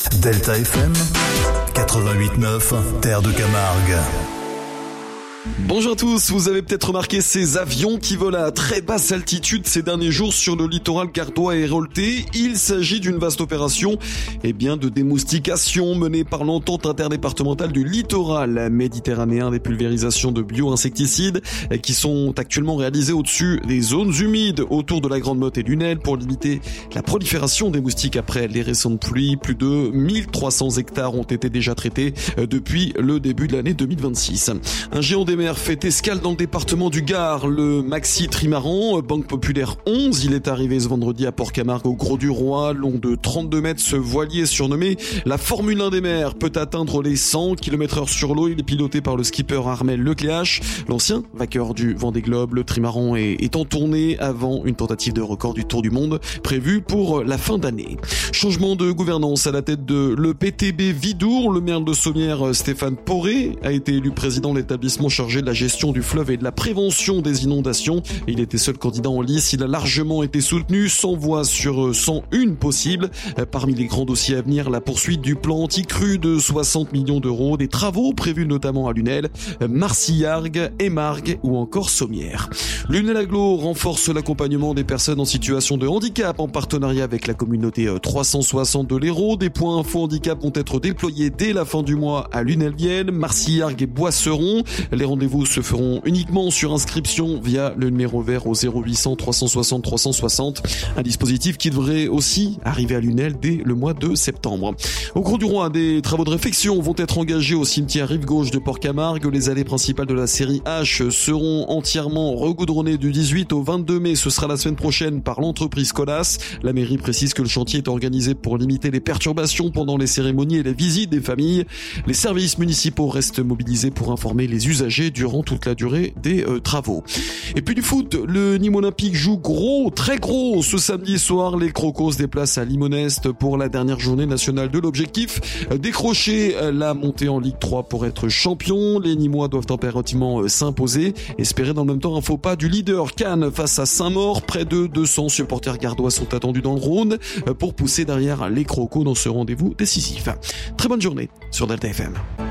Delta FM 88.9, Terre de Camargue. Bonjour à tous, vous avez peut-être remarqué ces avions qui volent à très basse altitude ces derniers jours sur le littoral gardois et héraultais. Il s'agit d'une vaste opération de démoustication menée par l'entente interdépartementale du littoral méditerranéen, des pulvérisations de bio-insecticides qui sont actuellement réalisées au-dessus des zones humides autour de la Grande Motte et Lunel pour limiter la prolifération des moustiques après les récentes pluies. Plus de 1300 hectares ont été déjà traités depuis le début de l'année 2026. Un géant des mers fait escale dans le département du Gard, le Maxi Trimaran, Banque Populaire 11. Il est arrivé ce vendredi à Port-Camargue au Gros du Roi, long de 32 mètres. Ce voilier surnommé la Formule 1 des mers peut atteindre les 100 km/h sur l'eau. Il est piloté par le skipper Armel Lecléache, l'ancien vainqueur du Vendée Globe. Le trimaran est en tournée avant une tentative de record du Tour du Monde prévue pour la fin d'année. Changement de gouvernance à la tête de l'EPTB Vidour. Le maire de Sommières, Stéphane Poré, a été élu président de l'établissement chargé de la gestion du fleuve et de la prévention des inondations. Il était seul candidat en lice. Il a largement été soutenu, 100 voix sur 101 possibles. Parmi les grands dossiers à venir, la poursuite du plan anti-crue de 60 millions d'euros, des travaux prévus notamment à Lunel, Marcillargues, Émargues ou encore Sommières. Lunel Agglo renforce l'accompagnement des personnes en situation de handicap en partenariat avec la communauté 360 de l'Hérault. Des points info handicap vont être déployés dès la fin du mois à Lunel-Vienne, Marcillargues et Boisseron. Les rendez-vous se feront uniquement sur inscription via le numéro vert au 0800 360 360. Un dispositif qui devrait aussi arriver à Lunel dès le mois de septembre. Au Gros du Roi, des travaux de réfection vont être engagés au cimetière rive gauche de Port-Camargue. Les allées principales de la série H seront entièrement regoudronnées du 18 au 22 mai. Ce sera la semaine prochaine par l'entreprise Colas. La mairie précise que le chantier est organisé pour limiter les perturbations pendant les cérémonies et les visites des familles. Les services municipaux restent mobilisés pour informer les usagers durant toute la durée des travaux. Et puis du foot, le Nîmes Olympique joue gros, très gros. Ce samedi soir, les Crocos se déplacent à Limonest pour la dernière journée nationale de l'objectif. Décrocher la montée en Ligue 3 pour être champion. Les Nîmois doivent impérativement s'imposer. Espérer dans le même temps un faux pas du leader Cannes face à Saint-Maur. Près de 200 supporters gardois sont attendus dans le Rhône pour pousser derrière les Crocos dans ce rendez-vous décisif. Très bonne journée sur Delta FM.